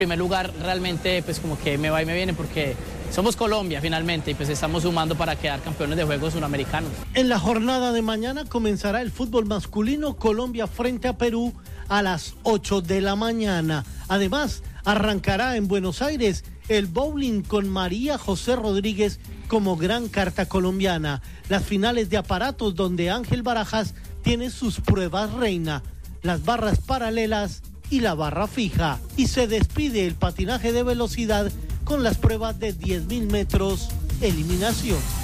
En primer lugar, realmente pues como que me va y me viene porque somos Colombia finalmente y pues estamos sumando para quedar campeones de Juegos Suramericanos. En la jornada de mañana comenzará el fútbol masculino, Colombia frente a Perú a las 8 de la mañana. Además, arrancará en Buenos Aires el bowling con María José Rodríguez como gran carta colombiana. Las finales de aparatos donde Ángel Barajas tiene sus pruebas reina, las barras paralelas y la barra fija. Y se despide el patinaje de velocidad con las pruebas de 10.000 metros eliminación.